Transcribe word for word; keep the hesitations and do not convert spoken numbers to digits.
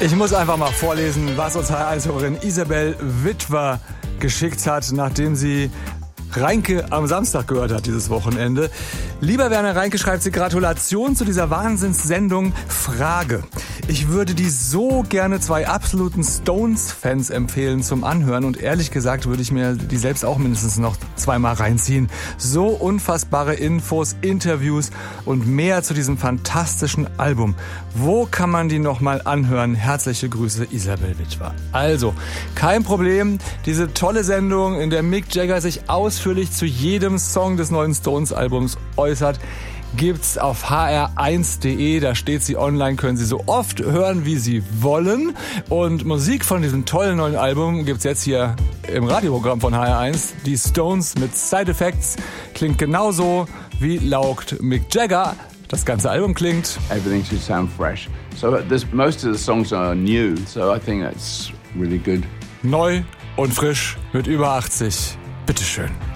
Ich muss einfach mal vorlesen, was uns H R eins-Hörerin Isabel Witwer geschickt hat, nachdem sie Reinke am Samstag gehört hat, dieses Wochenende. Lieber Werner Reinke, schreibt sie, Gratulation zu dieser Wahnsinnssendung. Frage. Ich würde die so gerne zwei absoluten Stones-Fans empfehlen zum Anhören und ehrlich gesagt würde ich mir die selbst auch mindestens noch zweimal reinziehen. So unfassbare Infos, Interviews und mehr zu diesem fantastischen Album. Wo kann man die nochmal anhören? Herzliche Grüße, Isabel Witwer. Also, kein Problem. Diese tolle Sendung, in der Mick Jagger sich ausführlich zu jedem Song des neuen Stones-Albums äußert, gibt's auf h r eins punkt d e. Da steht sie online, können Sie so oft hören, wie Sie wollen. Und Musik von diesem tollen neuen Album gibt's jetzt hier im Radioprogramm von H R eins. Die Stones mit Side Effects klingt genauso wie laut Mick Jagger das ganze Album klingt. Everything should sound fresh. So this, most of the songs are new, so I think that's really good. Neu und frisch mit über achtzig. Bitteschön.